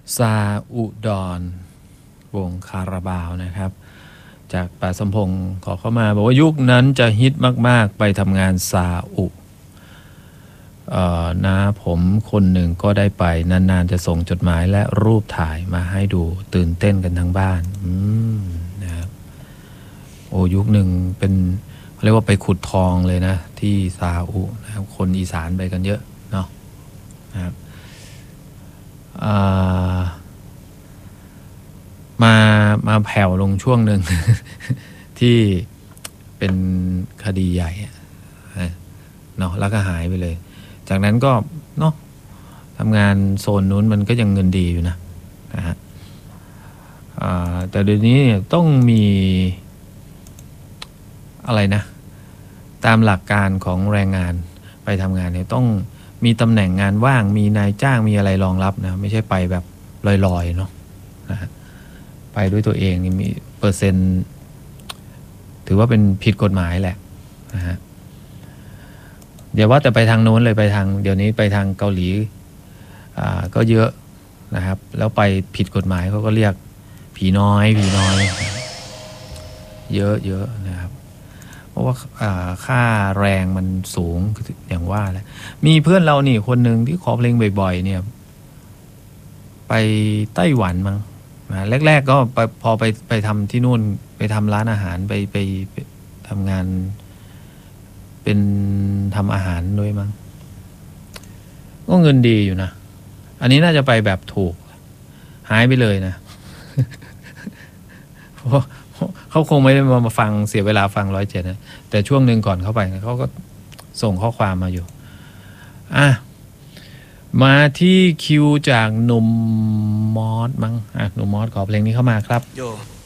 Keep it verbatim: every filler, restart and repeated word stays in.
ซาอุดรวงคาราบาวนะครับจากป่าสมพงศ์ขอเข้ามาบอกว่ายุคนั้นจะฮิตมากๆไปทำงานซาอุเอ่อนะผมคนหนึ่งก็ได้ไปนานๆจะส่งจดหมายและรูปถ่ายมาให้ดูตื่นเต้นกันทั้งบ้านอืมนะครับโอ้ยุคหนึ่งเป็นเขาเรียกว่าไปขุดทองเลยนะที่ซาอุนะครับคนอีสานไปกันเยอะเนาะนะครับมามาแผ่วลงช่วงหนึ่ง ที่เป็นคดีใหญ่เนาะแล้วก็หายไปเลยจากนั้นก็เนาะทำงานโซนนู้นมันก็ยังเงินดีอยู่นะนะฮะแต่เดี๋ยวนี้ต้องมีอะไรนะตามหลักการของแรงงานไปทำงานเนี่ยต้องมีตำแหน่งงานว่างมีนายจ้างมีอะไรรองรับนะไม่ใช่ไปแบบลอยๆเนาะนะฮะไปด้วยตัวเองนี่มีเปอร์เซ็นต์ถือว่าเป็นผิดกฎหมายแหละนะฮะเดี๋ยวว่าแต่ไปทางโน้นเลยไปทางเดี๋ยวนี้ไปทางเกาหลีอ่าก็เยอะนะครับแล้วไปผิดกฎหมายเขาก็เรียกผีน้อยผีน้อยเยอะเยอะนะครับเพราะว่าค่าแรงมันสูงอย่างว่าแหละมีเพื่อนเรานี่คนหนึ่งที่ขอเพลงบ่อยๆเนี่ยไปไต้หวันมั้งนะแรกๆก็ไปพอไปไปทำที่นู่นไปทำร้านอาหารไปไปทำงานเป็นทำอาหารด้วยมั้งก็เงินดีอยู่นะอันนี้น่าจะไปแบบถูกหายไปเลยนะ เพราะเขาคงไม่ได้มาฟังเสียเวลาฟังร้อยเจ็ดนะแต่ช่วงหนึ่งก่อนเข้าไปเขาก็ส่งข้อความมาอยู่อ่ะมาที่คิวจากหนุ่มมอสมั้งอ่ะหนุ่มมอสขอเพลงนี้เข้ามาครับโย